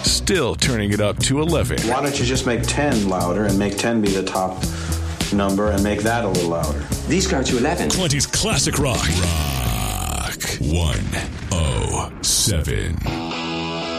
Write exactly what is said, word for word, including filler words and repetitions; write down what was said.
still turning it up to eleven. Why don't you just make ten louder and make ten be the top number and make that a little louder? These go to eleven. twenties classic rock. Rock one oh seven.